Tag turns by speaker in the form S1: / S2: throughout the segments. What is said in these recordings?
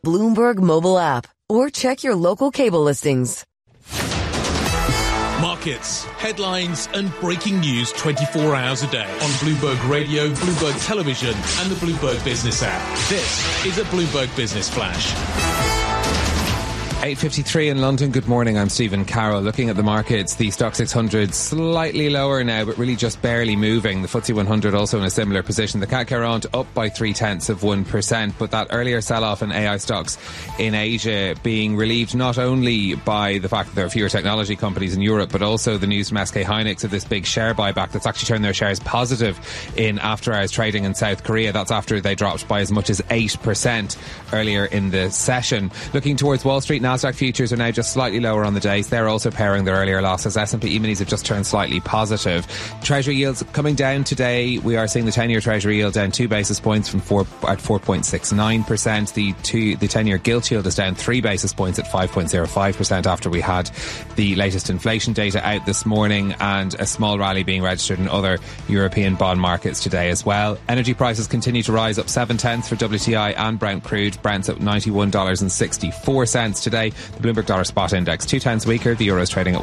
S1: Bloomberg mobile app, or check your local cable listings.
S2: Markets, headlines and breaking news 24 hours a day on Bloomberg Radio, Bloomberg Television and the Bloomberg Business app. This is a Bloomberg Business Flash.
S3: 8:53 in London. Good morning, I'm Stephen Carroll. Looking at the markets, the Stock 600 slightly lower now, but really just barely moving. The FTSE 100 also in a similar position. The CAC 40 up by 0.3%, but that earlier sell-off in AI stocks in Asia being relieved not only by the fact that there are fewer technology companies in Europe, but also the news from SK Hynix of this big share buyback that's actually turned their shares positive in after-hours trading in South Korea. That's after they dropped by as much as 8% earlier in the session. Looking towards Wall Street, Nasdaq futures are now just slightly lower on the days. They're also pairing their earlier losses. S&P E-minis have just turned slightly positive. Treasury yields coming down today. We are seeing the 10-year Treasury yield down 2 basis points at 4.69%. The 10-year gilt yield is down 3 basis points at 5.05% after we had the latest inflation data out this morning, and a small rally being registered in other European bond markets today as well. Energy prices continue to rise, up 0.7 for WTI and Brent crude. Brent's up $91.64 today. The Bloomberg Dollar Spot Index 0.2 weaker. The euro is trading at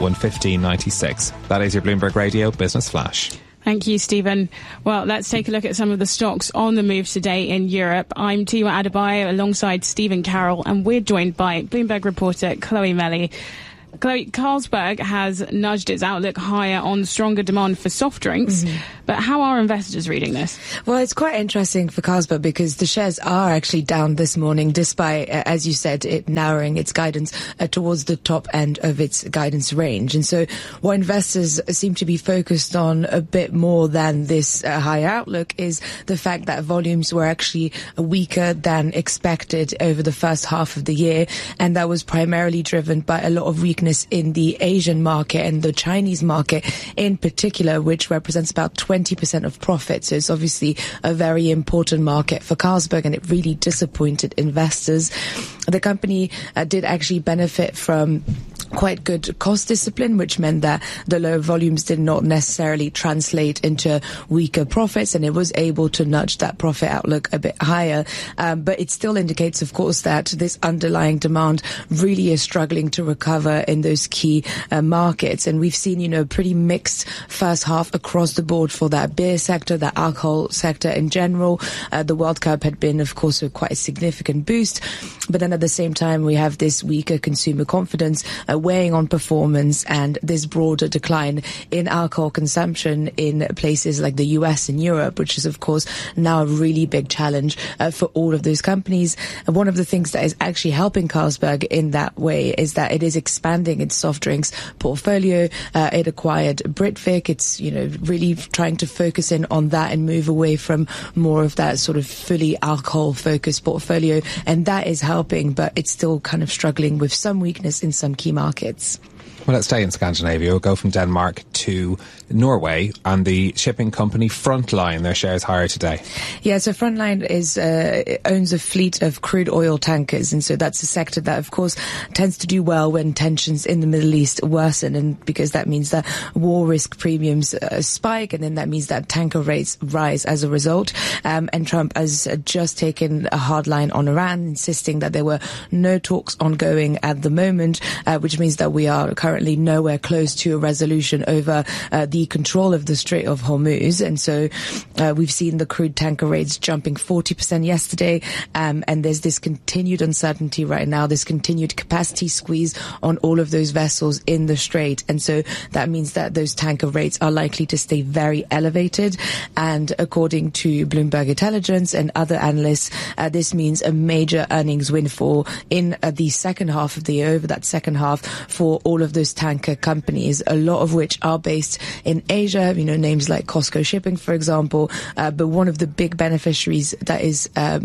S3: 115.96. That is your Bloomberg Radio Business Flash.
S4: Thank you, Stephen. Well, let's take a look at some of the stocks on the move today in Europe. I'm Tiwa Adebayo alongside Stephen Carroll, and we're joined by Bloomberg reporter Chloe Melly. Chloe, Carlsberg has nudged its outlook higher on stronger demand for soft drinks. But how are investors reading this?
S5: Well, it's quite interesting for Carlsberg because the shares are actually down this morning, despite, as you said, it narrowing its guidance towards the top end of its guidance range. And so what investors seem to be focused on a bit more than this higher outlook is the fact that volumes were actually weaker than expected over the first half of the year. And that was primarily driven by a lot of weakness in the Asian market and the Chinese market in particular, which represents about 20% of profit. So it's obviously a very important market for Carlsberg, and it really disappointed investors. The company did actually benefit from quite good cost discipline, which meant that the low volumes did not necessarily translate into weaker profits, and it was able to nudge that profit outlook a bit higher. But it still indicates, of course, that this underlying demand really is struggling to recover in those key markets. And we've seen, a pretty mixed first half across the board for that beer sector, that alcohol sector in general. The World Cup had been, of course, quite a significant boost. But then at the same time, we have this weaker consumer confidence weighing on performance, and this broader decline in alcohol consumption in places like the US and Europe, which is, of course, now a really big challenge for all of those companies. And one of the things that is actually helping Carlsberg in that way is that it is expanding its soft drinks portfolio. It acquired Britvic. It's, really trying to focus in on that and move away from more of that sort of fully alcohol-focused portfolio. And that is helping, but it's still kind of struggling with some weakness in some key markets.
S3: Well, let's stay in Scandinavia. We'll go from Denmark to Norway, and the shipping company Frontline, their shares higher today.
S5: Yeah, so Frontline owns a fleet of crude oil tankers, and so that's a sector that, of course, tends to do well when tensions in the Middle East worsen, and because that means that war risk premiums spike, and then that means that tanker rates rise as a result. And Trump has just taken a hard line on Iran, insisting that there were no talks ongoing at the moment, which means that we are currently nowhere close to a resolution over the control of the Strait of Hormuz. And so we've seen the crude tanker rates jumping 40% yesterday, and there's this continued uncertainty right now, this continued capacity squeeze on all of those vessels in the Strait. And so that means that those tanker rates are likely to stay very elevated. And according to Bloomberg Intelligence and other analysts, this means a major earnings windfall in the second half of the year, over that second half, for all of those tanker companies, a lot of which are based in Asia, names like COSCO Shipping, for example. But one of the big beneficiaries that is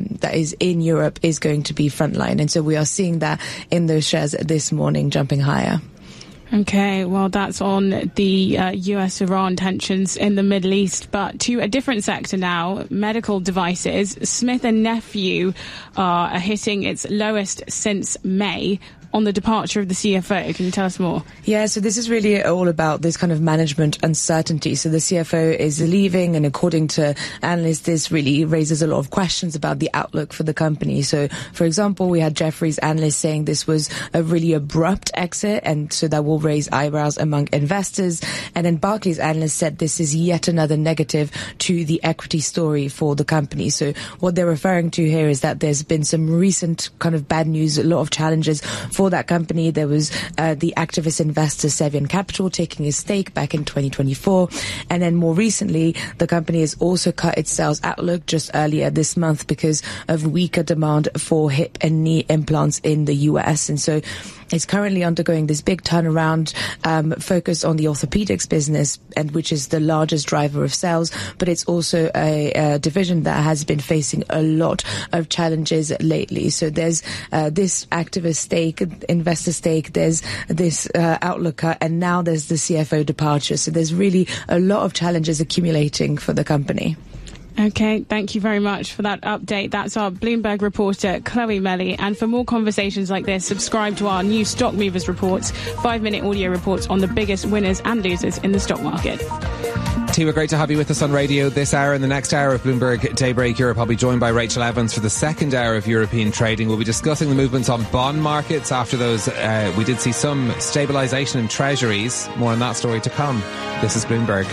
S5: in Europe is going to be Frontline. And so we are seeing that in those shares this morning jumping higher.
S4: Okay, well, that's on the US-Iran tensions in the Middle East. But to a different sector now, medical devices. Smith & Nephew are hitting its lowest since May. on the departure of the CFO. Can you tell us more?
S5: Yeah, so this is really all about this kind of management uncertainty. So the CFO is leaving, and according to analysts, this really raises a lot of questions about the outlook for the company. So, for example, we had Jefferies analysts saying this was a really abrupt exit, and so that will raise eyebrows among investors. And then Barclays analysts said this is yet another negative to the equity story for the company. So what they're referring to here is that there's been some recent kind of bad news, a lot of challenges for that company. There was the activist investor Cevian Capital taking a stake back in 2024. And then more recently, the company has also cut its sales outlook just earlier this month because of weaker demand for hip and knee implants in the US. And so it's currently undergoing this big turnaround, focus on the orthopedics business, and which is the largest driver of sales. But it's also a division that has been facing a lot of challenges lately. So there's this activist stake, investor stake, there's this outlook cut, and now there's the CFO departure. So there's really a lot of challenges accumulating for the company.
S4: Okay, thank you very much for that update. That's our Bloomberg reporter, Chloe Melly. And for more conversations like this, subscribe to our new Stock Movers reports, 5-minute audio reports on the biggest winners and losers in the stock market.
S3: Tia, great to have you with us on radio this hour. In the next hour of Bloomberg Daybreak Europe, I'll be joined by Rachel Evans for the second hour of European trading. We'll be discussing the movements on bond markets. After those, we did see some stabilisation in treasuries. More on that story to come. This is Bloomberg.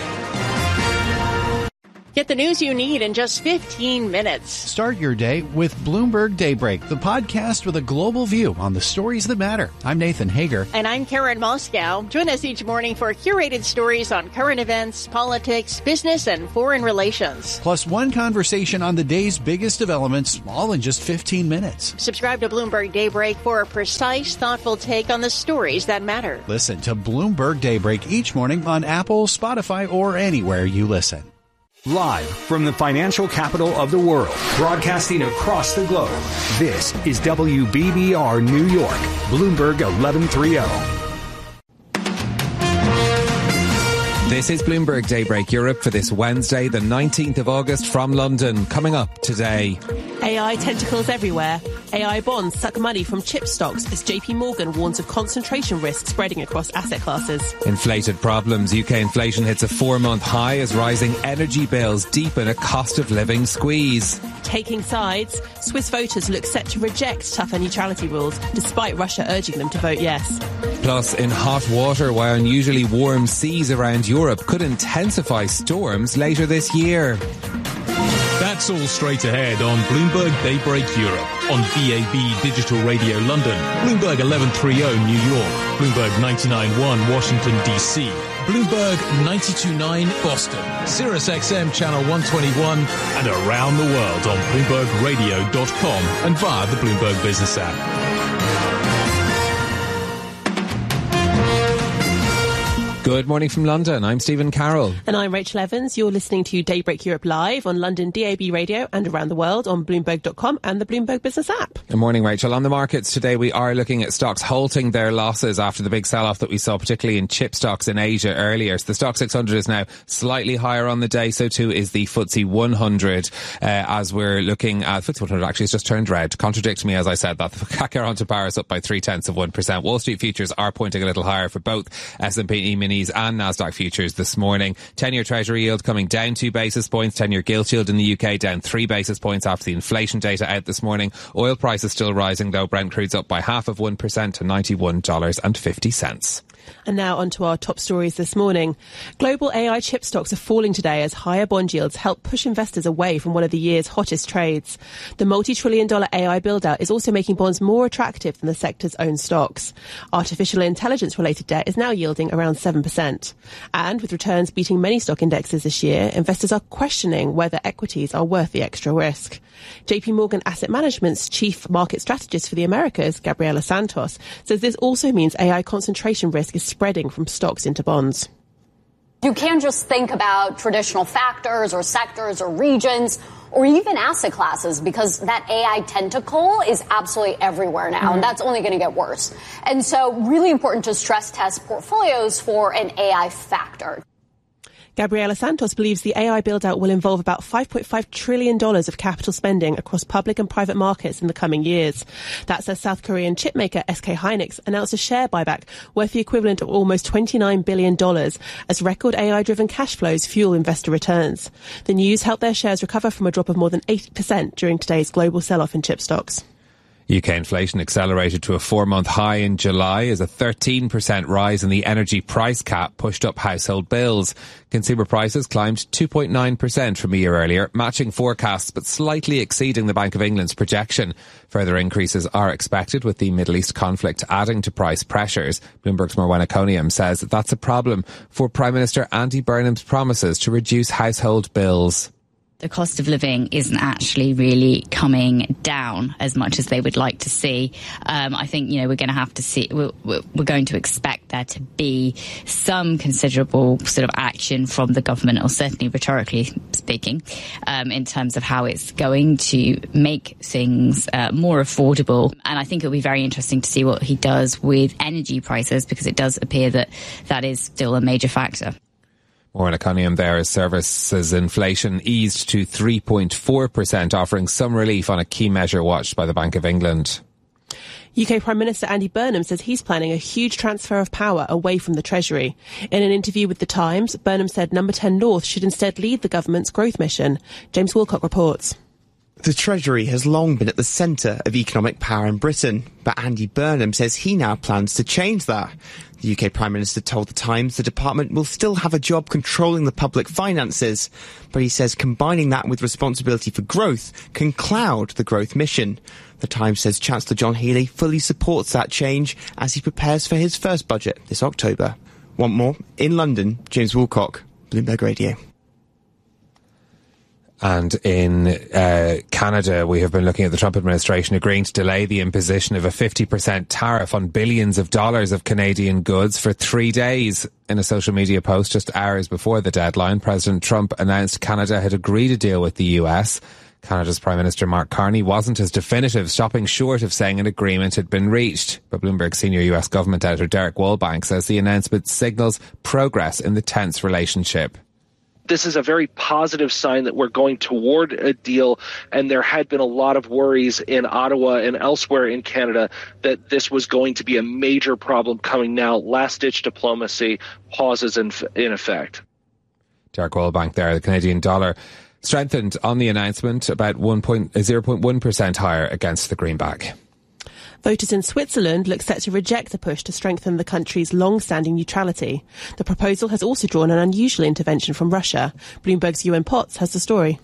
S6: Get the news you need in just 15 minutes.
S7: Start your day with Bloomberg Daybreak, the podcast with a global view on the stories that matter. I'm Nathan Hager.
S6: And I'm Karen Moscow. Join us each morning for curated stories on current events, politics, business, and foreign relations.
S7: Plus one conversation on the day's biggest developments, all in just 15 minutes.
S6: Subscribe to Bloomberg Daybreak for a precise, thoughtful take on the stories that matter.
S7: Listen to Bloomberg Daybreak each morning on Apple, Spotify, or anywhere you listen.
S8: Live from the financial capital of the world, broadcasting across the globe, this is WBBR New York, Bloomberg 1130.
S3: This is Bloomberg Daybreak Europe for this Wednesday, the 19th of August from London. Coming up today.
S9: AI tentacles everywhere. AI bonds suck money from chip stocks as JP Morgan warns of concentration risk spreading across asset classes.
S3: Inflated problems. UK inflation hits a 4-month high as rising energy bills deepen a cost of living squeeze.
S9: Taking sides, Swiss voters look set to reject tougher neutrality rules despite Russia urging them to vote yes.
S3: Plus, in hot water, why unusually warm seas around Europe could intensify storms later this year.
S2: That's all straight ahead on Bloomberg Daybreak Europe, on DAB Digital Radio London, Bloomberg 1130 New York, Bloomberg 99.1 Washington DC, Bloomberg 92.9 Boston, Sirius XM Channel 121, and around the world on BloombergRadio.com and via the Bloomberg Business app.
S3: Good morning from London. I'm Stephen Carroll.
S9: And I'm Rachel Evans. You're listening to Daybreak Europe live on London DAB Radio and around the world on Bloomberg.com and the Bloomberg Business app.
S3: Good morning, Rachel. On the markets today, we are looking at stocks halting their losses after the big sell-off that we saw, particularly in chip stocks in Asia earlier. So the Stock 600 is now slightly higher on the day. So too is the FTSE 100. As we're looking at FTSE 100, actually, it's just turned red. Contradict me as I said that. The CAC 40 to Paris up by 0.3%. Wall Street futures are pointing a little higher for both S&P E-mini and Nasdaq futures this morning. 10-year Treasury yield coming down 2 basis points. 10-year gilt yield in the UK down 3 basis points after the inflation data out this morning. Oil prices still rising though. Brent crude's up by 0.5% to $91.50.
S9: And now onto our top stories this morning. Global AI chip stocks are falling today as higher bond yields help push investors away from one of the year's hottest trades. The multi-trillion-dollar AI build-out is also making bonds more attractive than the sector's own stocks. Artificial intelligence-related debt is now yielding around 7%. And with returns beating many stock indexes this year, investors are questioning whether equities are worth the extra risk. JP Morgan Asset Management's chief market strategist for the Americas, Gabriela Santos, says this also means AI concentration risk is spreading from stocks into bonds.
S10: You can't just think about traditional factors or sectors or regions or even asset classes because that AI tentacle is absolutely everywhere now, and that's only going to get worse. And so really important to stress test portfolios for an AI factor.
S9: Gabriela Santos believes the AI build-out will involve about $5.5 trillion of capital spending across public and private markets in the coming years. That's as South Korean chipmaker SK Hynix announced a share buyback worth the equivalent of almost $29 billion as record AI-driven cash flows fuel investor returns. The news helped their shares recover from a drop of more than 80% during today's global sell-off in chip stocks.
S3: UK inflation accelerated to a 4-month high in July as a 13% rise in the energy price cap pushed up household bills. Consumer prices climbed 2.9% from a year earlier, matching forecasts but slightly exceeding the Bank of England's projection. Further increases are expected with the Middle East conflict adding to price pressures. Bloomberg's Morwenna Coniam says that's a problem for Prime Minister Andy Burnham's promises to reduce household bills.
S11: The cost of living isn't actually really coming down as much as they would like to see. I think, we're going to have to see, we're going to expect there to be some considerable sort of action from the government, or certainly rhetorically speaking, in terms of how it's going to make things more affordable. And I think it'll be very interesting to see what he does with energy prices, because it does appear that that is still a major factor.
S3: More in Iconium there as services inflation eased to 3.4%, offering some relief on a key measure watched by the Bank of England.
S9: UK Prime Minister Andy Burnham says he's planning a huge transfer of power away from the Treasury. In an interview with The Times, Burnham said Number 10 North should instead lead the government's growth mission. James Wilcock reports.
S12: The Treasury has long been at the centre of economic power in Britain, but Andy Burnham says he now plans to change that. The UK Prime Minister told The Times the department will still have a job controlling the public finances, but he says combining that with responsibility for growth can cloud the growth mission. The Times says Chancellor John Healey fully supports that change as he prepares for his first budget this October. Want more? In London, James Woolcock, Bloomberg Radio.
S3: And in Canada, we have been looking at the Trump administration agreeing to delay the imposition of a 50% tariff on billions of dollars of Canadian goods for 3 days. In a social media post just hours before the deadline, President Trump announced Canada had agreed a deal with the US. Canada's Prime Minister Mark Carney wasn't as definitive, stopping short of saying an agreement had been reached. But Bloomberg senior US government editor Derek Wallbank says the announcement signals progress in the tense relationship.
S13: This is a very positive sign that we're going toward a deal, and there had been a lot of worries in Ottawa and elsewhere in Canada that this was going to be a major problem coming now. Last-ditch diplomacy pauses in effect.
S3: Derek Wallbank there. The Canadian dollar strengthened on the announcement, about 0.1% higher against the greenback.
S9: Voters in Switzerland look set to reject the push to strengthen the country's long-standing neutrality. The proposal has also drawn an unusual intervention from Russia. Bloomberg's Ewan Potts has the story.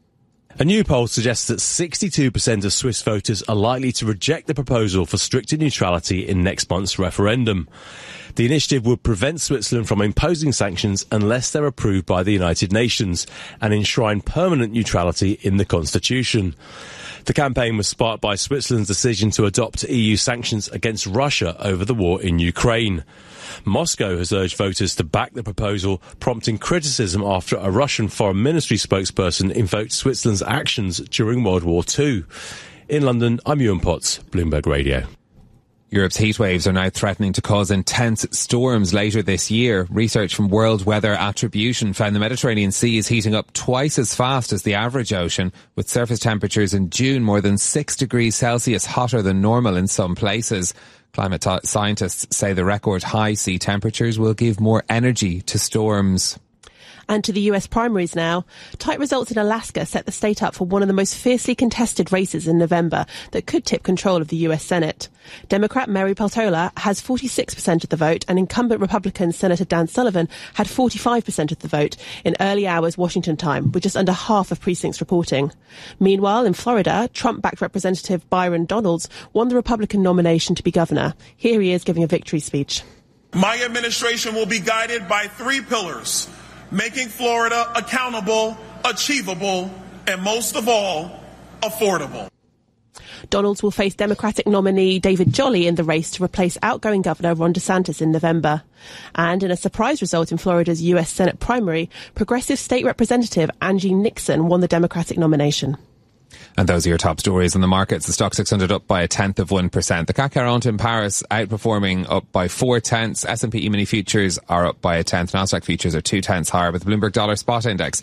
S14: A new poll suggests that 62% of Swiss voters are likely to reject the proposal for stricter neutrality in next month's referendum. The initiative would prevent Switzerland from imposing sanctions unless they're approved by the United Nations and enshrine permanent neutrality in the constitution. The campaign was sparked by Switzerland's decision to adopt EU sanctions against Russia over the war in Ukraine. Moscow has urged voters to back the proposal, prompting criticism after a Russian foreign ministry spokesperson invoked Switzerland's actions during World War II. In London, I'm Ewan Potts, Bloomberg Radio.
S3: Europe's heat waves are now threatening to cause intense storms later this year. Research from World Weather Attribution found the Mediterranean Sea is heating up twice as fast as the average ocean, with surface temperatures in June more than 6 degrees Celsius hotter than normal in some places. Climate scientists say the record high sea temperatures will give more energy to storms.
S9: And to the US primaries now. Tight results in Alaska set the state up for one of the most fiercely contested races in November that could tip control of the US Senate. Democrat Mary Peltola has 46% of the vote, and incumbent Republican Senator Dan Sullivan had 45% of the vote in early hours Washington time, with just under half of precincts reporting. Meanwhile, in Florida, Trump-backed Representative Byron Donalds won the Republican nomination to be governor. Here he is giving a victory speech.
S15: My administration will be guided by 3 pillars: making Florida accountable, achievable, and most of all, affordable.
S9: Donalds will face Democratic nominee David Jolly in the race to replace outgoing Governor Ron DeSantis in November. And in a surprise result in Florida's US Senate primary, progressive state representative Angie Nixon won the Democratic nomination.
S3: And those are your top stories in the markets. The Stock 600 up by 0.1%. The CAC 40 in Paris outperforming, up by 0.4. S&P E-mini futures are up by 0.1. Nasdaq futures are 0.2 higher, but the Bloomberg Dollar Spot Index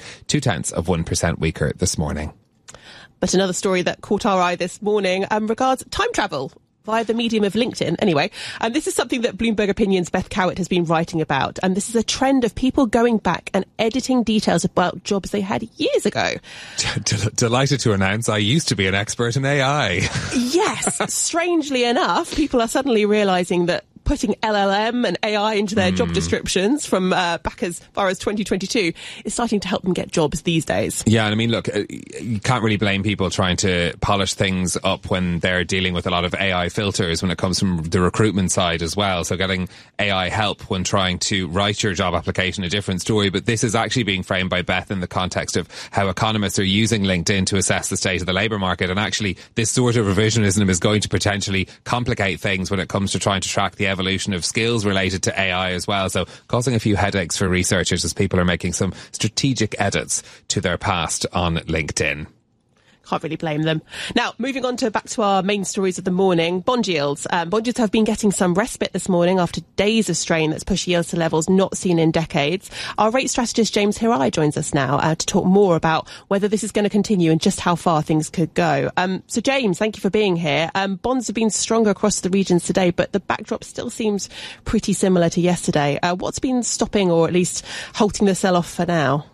S3: 0.2% weaker this morning.
S9: But another story that caught our eye this morning regards time travel via the medium of LinkedIn. Anyway, this is something that Bloomberg Opinion's Beth Cowett has been writing about. And this is a trend of people going back and editing details about jobs they had years ago.
S3: Delighted to announce I used to be an expert in AI.
S9: Yes, strangely enough, people are suddenly realising that putting LLM and AI into their job descriptions from back as far as 2022 is starting to help them get jobs these days.
S3: Yeah, and I mean, look, you can't really blame people trying to polish things up when they're dealing with a lot of AI filters when it comes from the recruitment side as well. So getting AI help when trying to write your job application, a different story. But this is actually being framed by Beth in the context of how economists are using LinkedIn to assess the state of the labour market. And actually, this sort of revisionism is going to potentially complicate things when it comes to trying to track the evolution of skills related to AI as well. So causing a few headaches for researchers as people are making some strategic edits to their past on LinkedIn.
S9: Can't really blame them. Now, moving on back to our main stories of the morning. Bond yields. Bond yields have been getting some respite this morning after days of strain that's pushed yields to levels not seen in decades. Our rate strategist James Hirai joins us now to talk more about whether this is going to continue and just how far things could go. So James, thank you for being here. Bonds have been stronger across the regions today, but the backdrop still seems pretty similar to yesterday. What's been stopping or at least halting the sell-off for now?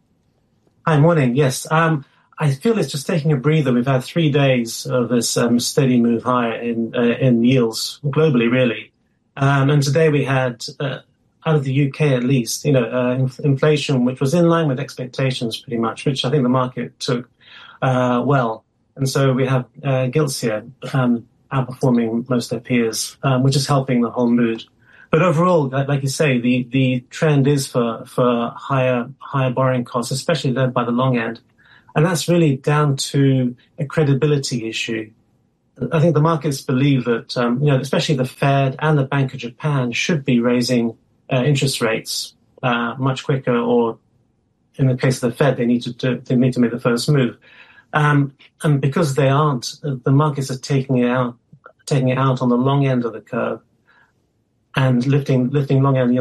S16: Hi, morning. Yes. I feel it's just taking a breather. We've had 3 days of this steady move higher in yields globally, really. And today we had, out of the UK at least, inflation, which was in line with expectations pretty much, which I think the market took well. And so we have gilts here outperforming most of their peers, which is helping the whole mood. But overall, like you say, the trend is for higher borrowing costs, especially led by the long end. And that's really down to a credibility issue. I think the markets believe that, especially the Fed and the Bank of Japan should be raising interest rates much quicker, or in the case of the Fed, they need to make the first move. And because they aren't, the markets are taking it out on the long end of the curve and lifting long end